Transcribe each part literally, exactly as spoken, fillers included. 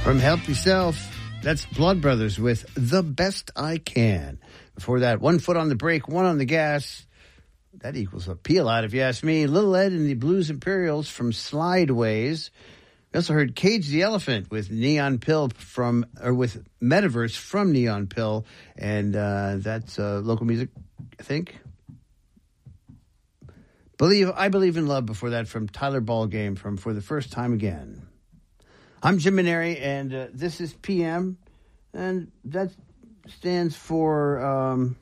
From Help Yourself, that's Blood Brothers with The Best I Can. Before that, One Foot on the Brake, One on the Gas. That equals a peel out, if you ask me. Little Ed and the Blues Imperials from Slideways. We also heard Cage the Elephant with Neon Pill from, or with Metaverse from Neon Pill. And uh, that's uh, local music, I think. Believe I Believe in Love before that from Tyler Ballgame from For the First Time Again. I'm Jim Maneri, and uh, this is P M, and that stands for um,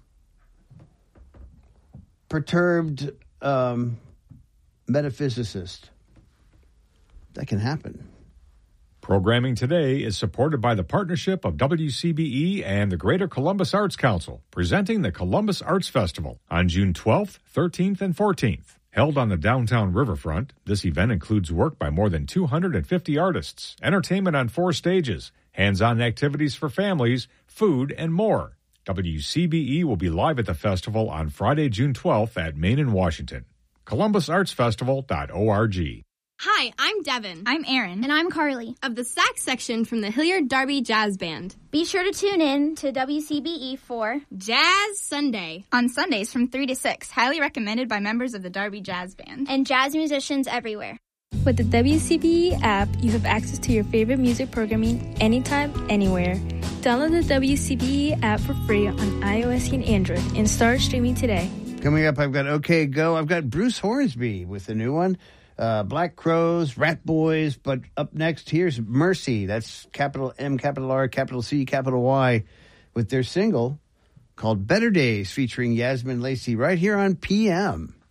Perturbed um, Metaphysicist. That can happen. Programming today is supported by the partnership of W C B E and the Greater Columbus Arts Council, presenting the Columbus Arts Festival on June twelfth, thirteenth, and fourteenth. Held on the downtown riverfront, this event includes work by more than two hundred fifty artists, entertainment on four stages, hands-on activities for families, food, and more. W C B E will be live at the festival on Friday, June twelfth at Main and Washington. columbus arts festival dot org. Hi, I'm Devin. I'm Erin. And I'm Carly. Of the sax section from the Hilliard Darby Jazz Band. Be sure to tune in to W C B E for Jazz Sunday. On Sundays from three to six. Highly recommended by members of the Darby Jazz Band. And jazz musicians everywhere. With the W C B E app, you have access to your favorite music programming anytime, anywhere. Download the W C B E app for free on iOS and Android and start streaming today. Coming up, I've got OK Go. I've got Bruce Hornsby with the new one. Uh, Black Crowes, Rat Boys, but up next, here's Mercy. That's capital M, capital R, capital C, capital Y, with their single called Better Days, featuring Yasmin Lacey, right here on P M.